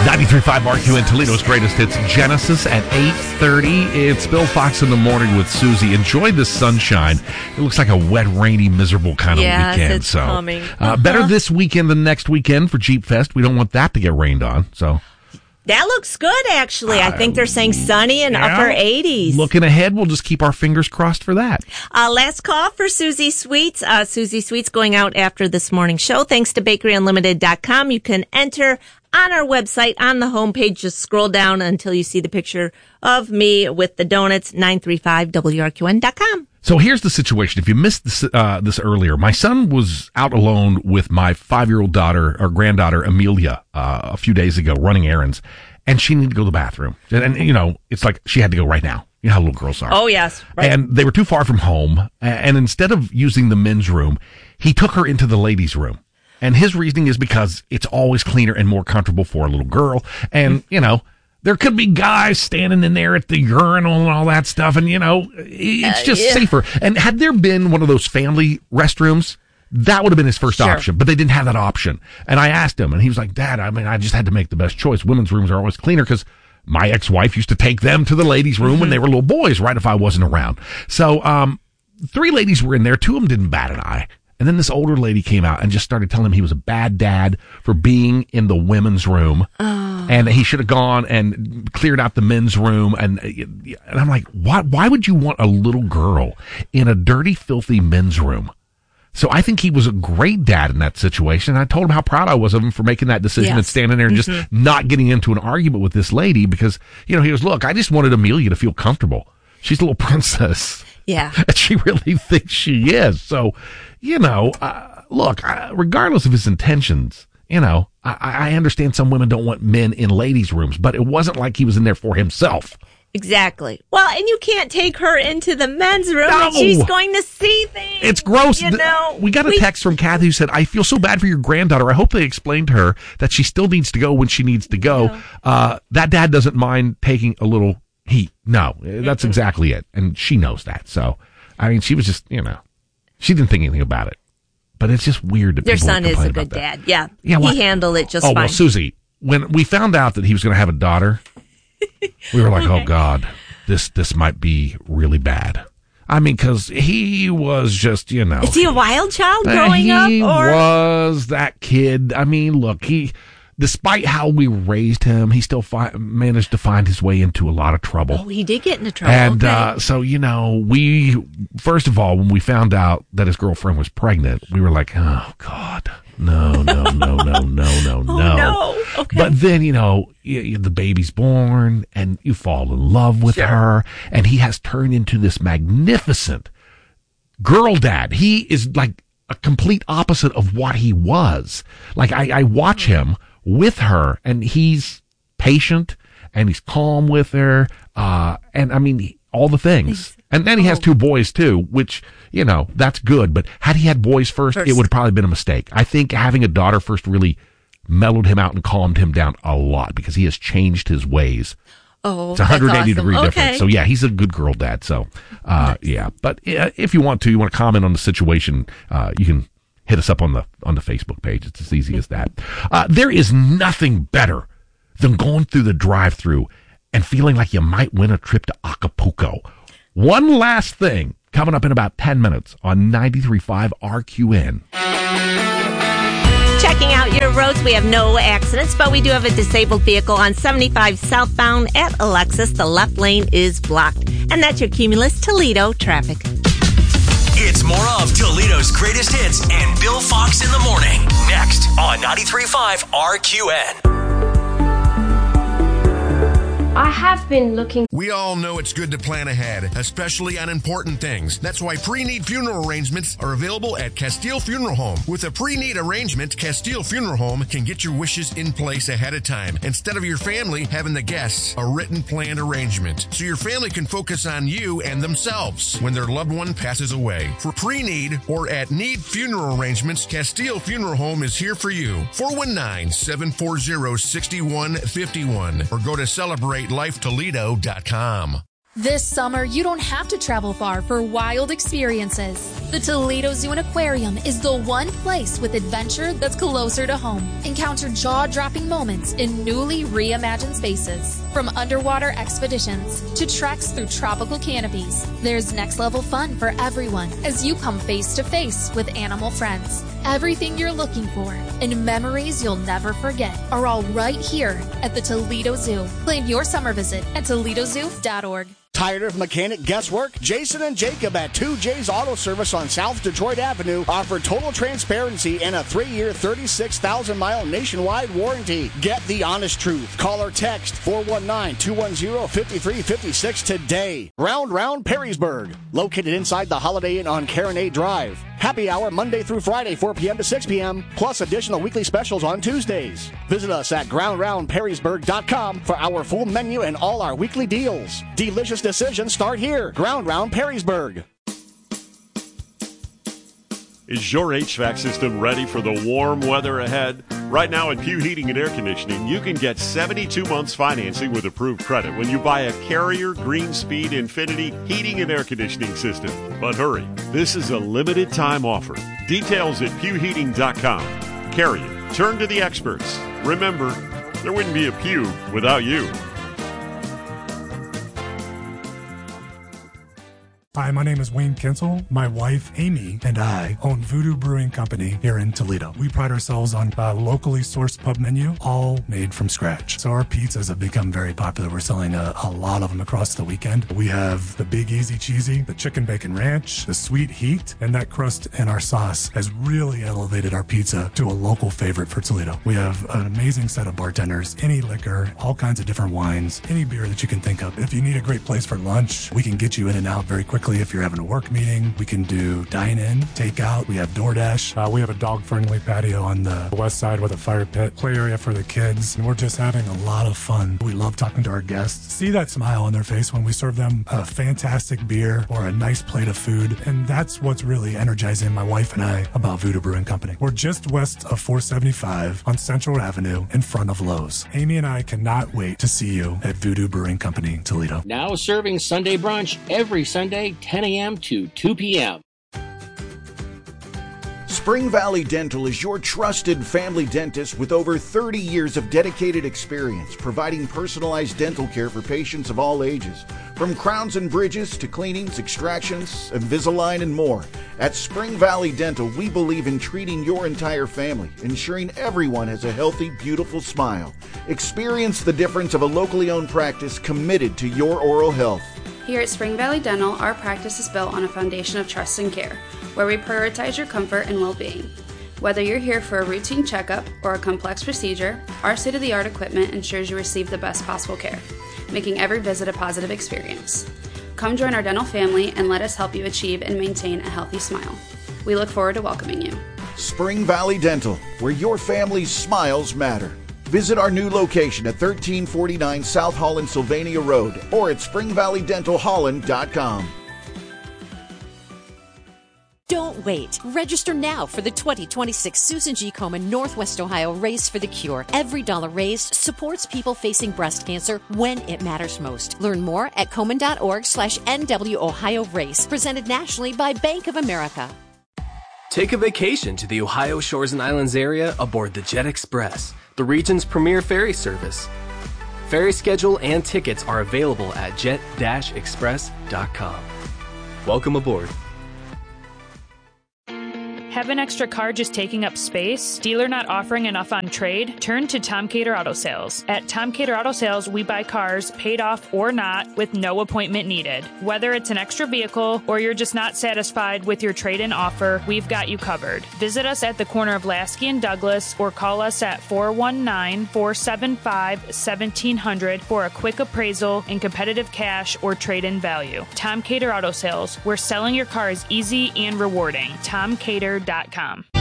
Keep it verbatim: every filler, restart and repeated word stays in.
ninety-three point five R Q N, Toledo's greatest hits. Genesis at eight thirty. It's Bill Fox in the morning with Susie. Enjoy the sunshine. It looks like a wet, rainy, miserable kind of yes, weekend. It's so, coming. Uh, better this weekend than next weekend for Jeep Fest. We don't want that to get rained on. So that looks good, actually. I think they're saying sunny and yeah, upper eighties. Looking ahead, we'll just keep our fingers crossed for that. Uh, last call for Susie Sweets. Uh, Susie Sweets going out after this morning's show. Thanks to bakery unlimited dot com. You can enter on our website, on the homepage. Just scroll down until you see the picture of me with the donuts, nine three five W R Q N dot com. So here's the situation. If you missed this, uh, this earlier, my son was out alone with my five-year-old daughter, or granddaughter, Amelia, uh, a few days ago, running errands, and she needed to go to the bathroom. And, and, you know, it's like she had to go right now. You know how little girls are. Oh, yes. Right. And they were too far from home, and instead of using the men's room, he took her into the ladies' room. And his reasoning is because it's always cleaner and more comfortable for a little girl. And, you know, there could be guys standing in there at the urinal and all that stuff. And, you know, it's just uh, yeah. safer. And had there been one of those family restrooms, that would have been his first sure. option. But they didn't have that option. And I asked him, and he was like, Dad, I mean, I just had to make the best choice. Women's rooms are always cleaner because my ex-wife used to take them to the ladies' room mm-hmm. when they were little boys, right, if I wasn't around. So um, three ladies were in there. Two of them didn't bat an eye. And then this older lady came out and just started telling him he was a bad dad for being in the women's room. Oh. And he should have gone and cleared out the men's room. And, and I'm like, why, why would you want a little girl in a dirty, filthy men's room? So I think he was a great dad in that situation. I told him how proud I was of him for making that decision yes. and standing there and mm-hmm. just not getting into an argument with this lady because, you know, he goes, look, I just wanted Amelia to feel comfortable. She's a little princess. Yeah. And she really thinks she is. So, you know, uh, look, uh, regardless of his intentions, you know, I, I understand some women don't want men in ladies' rooms, but it wasn't like he was in there for himself. Exactly. Well, and you can't take her into the men's room no. and she's going to see things. It's gross. You know, we got a we, text from Kathy who said, I feel so bad for your granddaughter. I hope they explained to her that she still needs to go when she needs to go. No. Uh, that dad doesn't mind taking a little heat. No, that's mm-hmm. exactly it. And she knows that. So, I mean, she was just, you know, she didn't think anything about it. But it's just weird that their people son is a good dad. Yeah. yeah well, he handled it just oh, fine. Oh, well, Susie, when we found out that he was going to have a daughter, we were like, okay. oh, God, this this might be really bad. I mean, because he was just, you know. Is he a wild child growing uh, up? He or? was that kid. I mean, look, he... Despite how we raised him, he still fi- managed to find his way into a lot of trouble. Oh, he did get into trouble. And okay. uh, so, you know, we, first of all, when we found out that his girlfriend was pregnant, we were like, oh, God, no, no, no, no, no, no, oh, no. no. Okay. But then, you know, you, you, the baby's born, and you fall in love with sure. her, and he has turned into this magnificent girl dad. He is like a complete opposite of what he was. Like, I, I watch him with her, and he's patient and he's calm with her, uh, and I mean all the things. And then he has two boys too, which, you know, that's good. But had he had boys first, first. it would have probably been a mistake. I think having a daughter first really mellowed him out and calmed him down a lot because he has changed his ways. Oh, it's a one hundred eighty awesome. degree okay. difference. So yeah, he's a good girl dad. So uh, nice. yeah, but uh, if you want to, you want to comment on the situation, uh, you can hit us up on the on the Facebook page. It's as easy as that. Uh, there is nothing better than going through the drive-thru and feeling like you might win a trip to Acapulco. One last thing coming up in about ten minutes on ninety-three point five R Q N. Checking out your roads. We have no accidents, but we do have a disabled vehicle on seventy-five southbound at Alexis. The left lane is blocked. And that's your Cumulus Toledo traffic. It's more of Toledo's greatest hits and Bill Fox in the morning. Next on ninety-three point five R Q N. I have been looking. We all know it's good to plan ahead, especially on important things. That's why pre-need funeral arrangements are available at Castile Funeral Home. With a pre-need arrangement, Castile Funeral Home can get your wishes in place ahead of time, instead of your family having the guests a written planned arrangement, so your family can focus on you and themselves when their loved one passes away. For pre-need or at need funeral arrangements, Castile Funeral Home is here for you. four one nine, seven four zero, six one five one or go to celebrate life toledo dot com. This summer, you don't have to travel far for wild experiences. The Toledo Zoo and Aquarium is the one place with adventure that's closer to home. Encounter jaw-dropping moments in newly reimagined spaces. From underwater expeditions to treks through tropical canopies, there's next-level fun for everyone as you come face-to-face with animal friends. Everything you're looking for and memories you'll never forget are all right here at the Toledo Zoo. Plan your summer visit at Toledo Zoo dot org. Tired of mechanic guesswork? Jason and Jacob at two J's Auto Service on South Detroit Avenue offer total transparency and a three-year, thirty-six thousand mile nationwide warranty. Get the honest truth. Call or text four one nine, two one zero, five three five six today. Round Round Perrysburg, located inside the Holiday Inn on Caronade Drive. Happy hour Monday through Friday, four p.m. to six p.m., plus additional weekly specials on Tuesdays. Visit us at ground round perrysburg dot com for our full menu and all our weekly deals. Delicious decisions start here. Ground Round Perrysburg. Is your H V A C system ready for the warm weather ahead? Right now at Pew Heating and Air Conditioning, you can get seventy-two months financing with approved credit when you buy a Carrier Green Speed Infinity heating and air conditioning system. But hurry, this is a limited time offer. Details at pew heating dot com. Carrier, turn to the experts. Remember, there wouldn't be a Pew without you. Hi, my name is Wayne Kinsel. My wife, Amy, and I own Voodoo Brewing Company here in Toledo. We pride ourselves on a locally sourced pub menu, all made from scratch. So our pizzas have become very popular. We're selling a, a lot of them across the weekend. We have the Big Easy Cheesy, the Chicken Bacon Ranch, the Sweet Heat, and that crust and our sauce has really elevated our pizza to a local favorite for Toledo. We have an amazing set of bartenders, any liquor, all kinds of different wines, any beer that you can think of. If you need a great place for lunch, we can get you in and out very quickly. If you're having a work meeting, we can do dine-in, takeout. We have DoorDash. Uh, we have a dog-friendly patio on the west side with a fire pit, play area for the kids. And we're just having a lot of fun. We love talking to our guests. See that smile on their face when we serve them a fantastic beer or a nice plate of food. And that's what's really energizing my wife and I about Voodoo Brewing Company. We're just west of four seventy-five on Central Avenue in front of Lowe's. Amy and I cannot wait to see you at Voodoo Brewing Company, Toledo. Now serving Sunday brunch every Sunday, ten a.m. to two p.m. Spring Valley Dental is your trusted family dentist with over thirty years of dedicated experience providing personalized dental care for patients of all ages. From crowns and bridges to cleanings, extractions, Invisalign, and more. At Spring Valley Dental, we believe in treating your entire family, ensuring everyone has a healthy, beautiful smile. Experience the difference of a locally owned practice committed to your oral health. Here at Spring Valley Dental, our practice is built on a foundation of trust and care, where we prioritize your comfort and well-being. Whether you're here for a routine checkup or a complex procedure, our state-of-the-art equipment ensures you receive the best possible care, making every visit a positive experience. Come join our dental family and let us help you achieve and maintain a healthy smile. We look forward to welcoming you. Spring Valley Dental, where your family's smiles matter. Visit our new location at thirteen forty-nine South Holland Sylvania Road or at spring valley dental holland dot com. Don't wait. Register now for the twenty twenty-six Susan G. Komen Northwest Ohio Race for the Cure. Every dollar raised supports people facing breast cancer when it matters most. Learn more at komen.org slash NW Ohio Race. Presented nationally by Bank of America. Take a vacation to the Ohio Shores and Islands area aboard the Jet Express, the region's premier ferry service. Ferry schedule and tickets are available at jet dash express dot com. Welcome aboard. Have an extra car just taking up space? Dealer not offering enough on trade? Turn to Tom Cater Auto Sales. At Tom Cater Auto Sales, we buy cars, paid off or not, with no appointment needed. Whether it's an extra vehicle or you're just not satisfied with your trade-in offer, we've got you covered. Visit us at the corner of Lasky and Douglas or call us at four one nine, four seven five, one seven zero zero for a quick appraisal and competitive cash or trade-in value. Tom Cater Auto Sales, where selling your car is easy and rewarding. Tom Cater dot com.